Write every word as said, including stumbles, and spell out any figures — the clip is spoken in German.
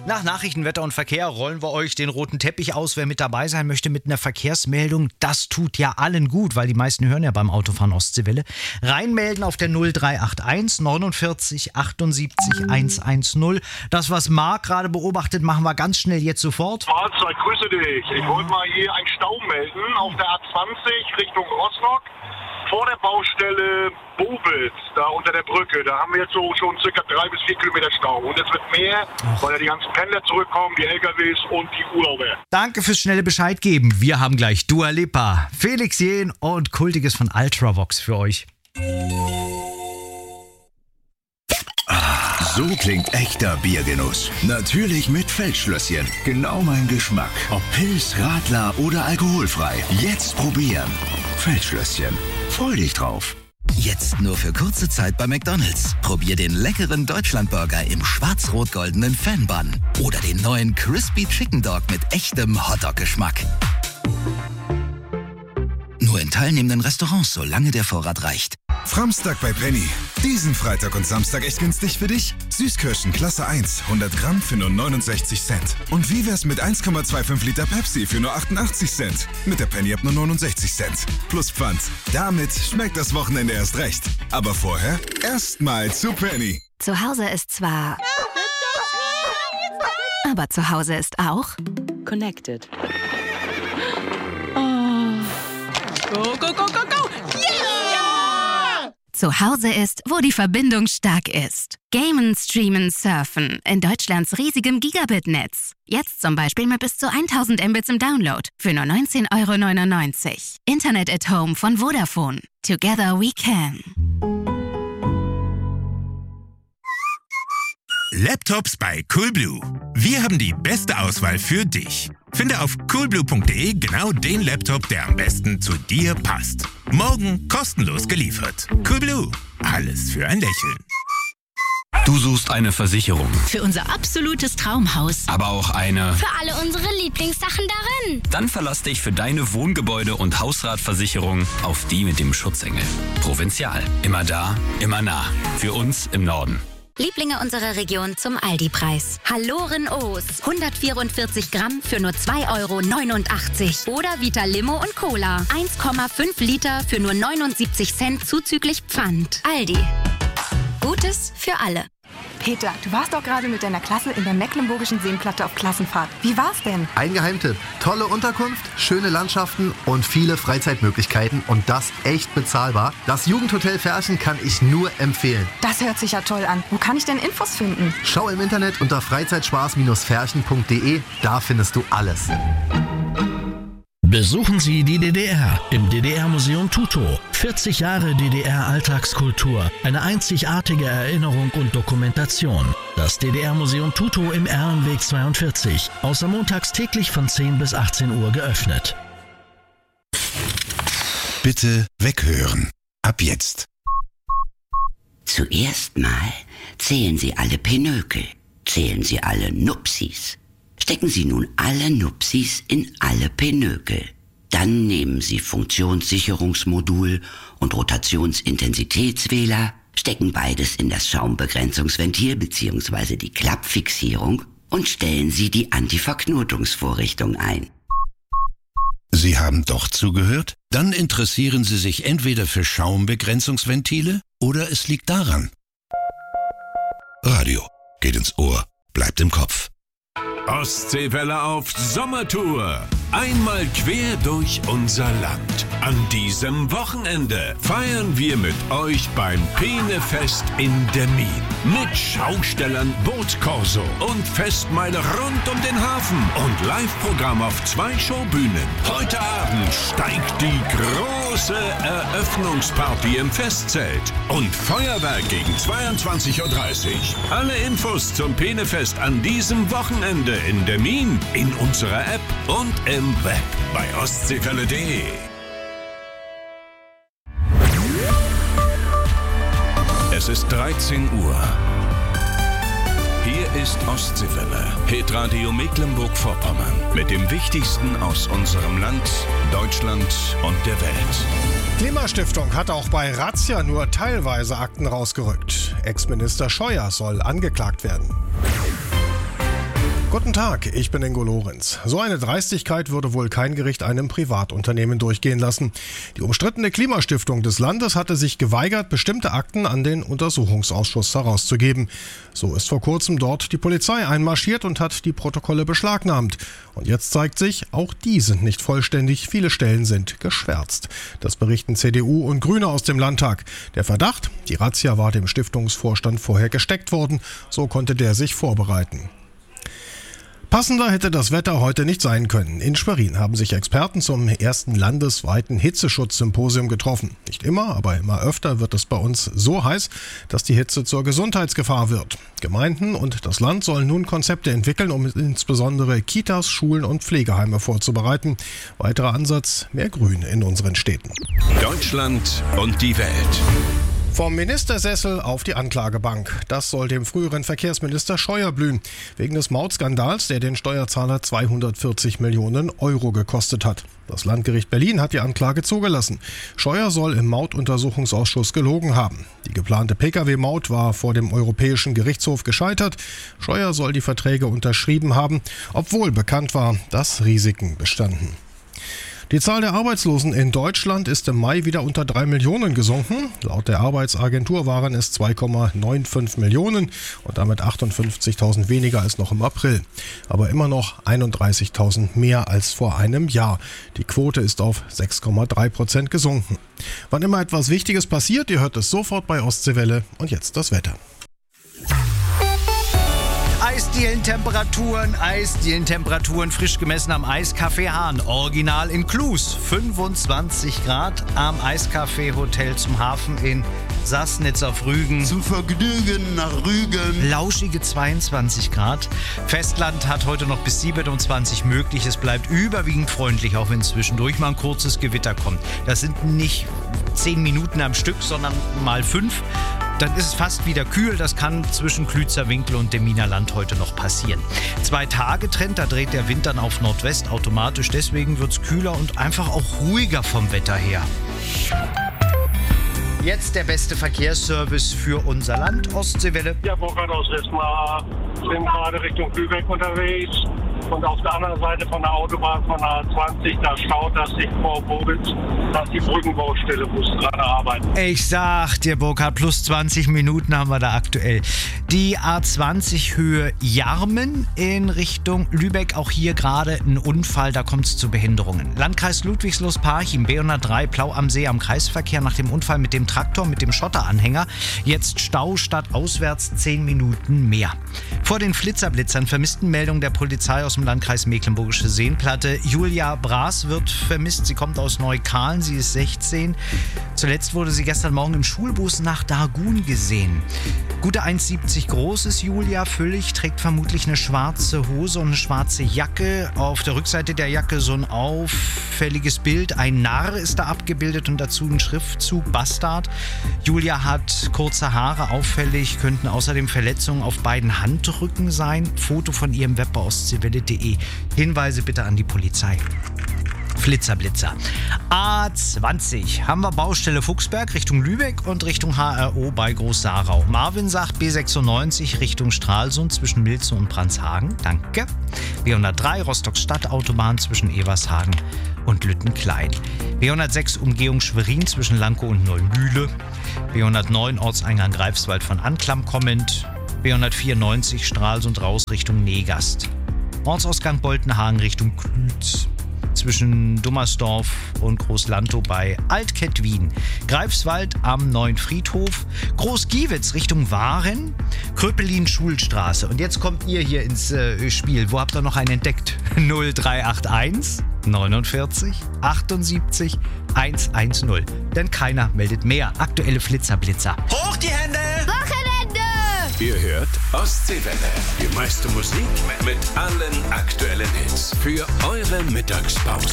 Nach Nachrichten, Wetter und Verkehr rollen wir euch den roten Teppich aus. Wer mit dabei sein möchte mit einer Verkehrsmeldung, das tut ja allen gut, weil die meisten hören ja beim Autofahren Ostseewelle. Reinmelden auf der null drei acht eins neunundvierzig achtundsiebzig hundertzehn. Das, was Marc gerade beobachtet, machen wir ganz schnell jetzt sofort. Fahrzeug, grüße dich. Ich wollte mal hier einen Stau melden auf der A zwanzig Richtung Rostock. Vor der Baustelle Bobitz, da unter der Brücke, da haben wir jetzt so schon circa drei bis vier Kilometer Stau. Und es wird mehr, Ach. weil ja die ganzen Pendler zurückkommen, die L K Ws und die Urlauber. Danke fürs schnelle Bescheid geben. Wir haben gleich Dua Lipa, Felix Jähn und Kultiges von Ultravox für euch. So klingt echter Biergenuss. Natürlich mit Feldschlösschen. Genau mein Geschmack. Ob Pils, Radler oder alkoholfrei. Jetzt probieren. Feldschlösschen. Freu dich drauf. Jetzt nur für kurze Zeit bei McDonald's. Probier den leckeren Deutschlandburger im schwarz-rot-goldenen Fan-Bun. Oder den neuen Crispy Chicken Dog mit echtem Hotdog-Geschmack. Nur in teilnehmenden Restaurants, solange der Vorrat reicht. Framstag bei Penny. Diesen Freitag und Samstag echt günstig für dich? Süßkirschen Klasse eins, hundert Gramm für nur neunundsechzig Cent. Und wie wär's mit eins Komma fünfundzwanzig Liter Pepsi für nur achtundachtzig Cent? Mit der Penny ab nur neunundsechzig Cent. Plus Pfand. Damit schmeckt das Wochenende erst recht. Aber vorher erstmal zu Penny. Zu Hause ist zwar... aber zu Hause ist auch... Connected. Go, go, go, go, go! Yeah! Zu Hause ist, wo die Verbindung stark ist. Gamen, streamen, surfen in Deutschlands riesigem Gigabit-Netz. Jetzt zum Beispiel mit bis zu tausend Mbits im Download für nur neunzehn Euro neunundneunzig. Internet at Home von Vodafone. Together we can. Laptops bei Coolblue. Wir haben die beste Auswahl für dich. Finde auf coolblue punkt de genau den Laptop, der am besten zu dir passt. Morgen kostenlos geliefert. Coolblue. Alles für ein Lächeln. Du suchst eine Versicherung. Für unser absolutes Traumhaus. Aber auch eine... für alle unsere Lieblingssachen darin. Dann verlass dich für deine Wohngebäude- und Hausratversicherung auf die mit dem Schutzengel. Provinzial. Immer da, immer nah. Für uns im Norden. Lieblinge unserer Region zum Aldi-Preis. Halloren O's. hundertvierundvierzig Gramm für nur zwei Euro neunundachtzig. Oder Vita Limo und Cola. eins Komma fünf Liter für nur neunundsiebzig Cent zuzüglich Pfand. Aldi. Gutes für alle. Peter, du warst doch gerade mit deiner Klasse in der Mecklenburgischen Seenplatte auf Klassenfahrt. Wie war's denn? Ein Geheimtipp. Tolle Unterkunft, schöne Landschaften und viele Freizeitmöglichkeiten und das echt bezahlbar. Das Jugendhotel Ferchen kann ich nur empfehlen. Das hört sich ja toll an. Wo kann ich denn Infos finden? Schau im Internet unter freizeitspaß Ferchen punkt de. Da findest du alles. Besuchen Sie die D D R im D D R-Museum Tutow. vierzig Jahre D D R-Alltagskultur. Eine einzigartige Erinnerung und Dokumentation. Das D D R-Museum Tutow im Erlenweg zweiundvierzig. Außer montags täglich von zehn bis achtzehn Uhr geöffnet. Bitte weghören. Ab jetzt. Zuerst mal zählen Sie alle Pinökel. Zählen Sie alle Nupsis. Stecken Sie nun alle Nupsis in alle Pinökel. Dann nehmen Sie Funktionssicherungsmodul und Rotationsintensitätswähler, stecken beides in das Schaumbegrenzungsventil bzw. die Klappfixierung und stellen Sie die Antiverknotungsvorrichtung ein. Sie haben doch zugehört? Dann interessieren Sie sich entweder für Schaumbegrenzungsventile oder es liegt daran. Radio geht ins Ohr, bleibt im Kopf. Ostseewelle auf Sommertour. Einmal quer durch unser Land. An diesem Wochenende feiern wir mit euch beim Peenefest in Demmin. Mit Schaustellern, Bootkorso und Festmeile rund um den Hafen. Und Live-Programm auf zwei Showbühnen. Heute Abend steigt die große Eröffnungsparty im Festzelt. Und Feuerwerk gegen zweiundzwanzig Uhr dreißig. Alle Infos zum Peenefest an diesem Wochenende in Demmin, in unserer App und im Web bei ostseewelle punkt de. Es ist dreizehn Uhr. Hier ist Ostseewelle, Hitradio Mecklenburg-Vorpommern mit dem Wichtigsten aus unserem Land, Deutschland und der Welt. Klimastiftung hat auch bei Razzia nur teilweise Akten rausgerückt. Ex-Minister Scheuer soll angeklagt werden. Guten Tag, ich bin Ingo Lorenz. So eine Dreistigkeit würde wohl kein Gericht einem Privatunternehmen durchgehen lassen. Die umstrittene Klimastiftung des Landes hatte sich geweigert, bestimmte Akten an den Untersuchungsausschuss herauszugeben. So ist vor kurzem dort die Polizei einmarschiert und hat die Protokolle beschlagnahmt. Und jetzt zeigt sich, auch die sind nicht vollständig, viele Stellen sind geschwärzt. Das berichten C D U und Grüne aus dem Landtag. Der Verdacht, die Razzia war dem Stiftungsvorstand vorher gesteckt worden, so konnte der sich vorbereiten. Passender hätte das Wetter heute nicht sein können. In Schwerin haben sich Experten zum ersten landesweiten Hitzeschutzsymposium getroffen. Nicht immer, aber immer öfter wird es bei uns so heiß, dass die Hitze zur Gesundheitsgefahr wird. Gemeinden und das Land sollen nun Konzepte entwickeln, um insbesondere Kitas, Schulen und Pflegeheime vorzubereiten. Weiterer Ansatz: mehr Grün in unseren Städten. Deutschland und die Welt. Vom Ministersessel auf die Anklagebank. Das soll dem früheren Verkehrsminister Scheuer blühen. Wegen des Mautskandals, der den Steuerzahler zweihundertvierzig Millionen Euro gekostet hat. Das Landgericht Berlin hat die Anklage zugelassen. Scheuer soll im Mautuntersuchungsausschuss gelogen haben. Die geplante Pkw-Maut war vor dem Europäischen Gerichtshof gescheitert. Scheuer soll die Verträge unterschrieben haben, obwohl bekannt war, dass Risiken bestanden. Die Zahl der Arbeitslosen in Deutschland ist im Mai wieder unter drei Millionen gesunken. Laut der Arbeitsagentur waren es zwei Komma fünfundneunzig Millionen und damit achtundfünfzigtausend weniger als noch im April. Aber immer noch einunddreißigtausend mehr als vor einem Jahr. Die Quote ist auf sechs Komma drei Prozent gesunken. Wann immer etwas Wichtiges passiert, ihr hört es sofort bei Ostseewelle. Und jetzt das Wetter. Eisdielentemperaturen, Eisdielentemperaturen frisch gemessen am Eiscafé Hahn. Original in Klus, fünfundzwanzig Grad am Eiscafé Hotel zum Hafen in Sassnitz auf Rügen. Zu Vergnügen nach Rügen. Lauschige zweiundzwanzig Grad. Festland hat heute noch bis siebenundzwanzig möglich. Es bleibt überwiegend freundlich, auch wenn zwischendurch mal ein kurzes Gewitter kommt. Das sind nicht zehn Minuten am Stück, sondern mal fünf. Dann ist es fast wieder kühl. Das kann zwischen Klützerwinkel und dem Wienerland heute noch passieren. Zwei Tage Trend, da dreht der Wind dann auf Nordwest automatisch. Deswegen wird es kühler und einfach auch ruhiger vom Wetter her. Jetzt der beste Verkehrsservice für unser Land, Ostseewelle. Ja, Burkhard aus Wismar, sind gerade Richtung Lübeck unterwegs. Und auf der anderen Seite von der Autobahn von der A zwanzig, da staut das sich vor Bobitz, dass die Brückenbaustelle muss gerade arbeiten. Ich sag dir, Burkhard, plus zwanzig Minuten haben wir da aktuell. Die A zwanzig Höhe Jarmen in Richtung Lübeck, auch hier gerade ein Unfall, da kommt es zu Behinderungen. Landkreis Ludwigslust-Parchim, B hundertdrei, Plau am See am Kreisverkehr nach dem Unfall mit dem Traktor, mit dem Schotteranhänger. Jetzt Stau statt auswärts zehn Minuten mehr. Vor den Flitzerblitzern Vermisstenmeldung der Polizei aus dem Landkreis Mecklenburgische Seenplatte. Julia Braas wird vermisst. Sie kommt aus Neukalen. Sie ist sechzehn. Zuletzt wurde sie gestern Morgen im Schulbus nach Dargun gesehen. Gute eins Komma siebzig groß ist Julia, füllig, trägt vermutlich eine schwarze Hose und eine schwarze Jacke. Auf der Rückseite der Jacke so ein auffälliges Bild. Ein Narr ist da abgebildet und dazu ein Schriftzug Bastard. Julia hat kurze Haare, auffällig, könnten außerdem Verletzungen auf beiden Handrücken sein. Foto von ihrem Web bei ostseewelle punkt de. Hinweise bitte an die Polizei. Flitzerblitzer. A zwanzig haben wir Baustelle Fuchsberg Richtung Lübeck und Richtung H R O bei Groß-Sarau. Marvin sagt B sechsundneunzig Richtung Stralsund zwischen Milzen und Brandshagen. Danke. B hundertdrei Rostock Stadtautobahn zwischen Evershagen und Lüttenklein. B hundertsechs Umgehung Schwerin zwischen Lankow und Neumühle. B hundertneun Ortseingang Greifswald von Anklam kommend. B hundertvierundneunzig Stralsund raus Richtung Negast. Ortsausgang Boltenhagen Richtung Klütz. Zwischen Dummersdorf und Großlantow bei Altkettwien. Greifswald am Neuen Friedhof. Großgiewitz Richtung Waren. Kröpelin-Schulstraße. Und jetzt kommt ihr hier ins äh, Spiel. Wo habt ihr noch einen entdeckt? null drei acht eins neunundvierzig achtundsiebzig hundertzehn. Denn keiner meldet mehr. Aktuelle Flitzerblitzer. Hoch die Hände! Wochenende! Ihr hört Ostseewelle. Die meiste Musik mit allen aktuellen Hits für eure Mittagspause.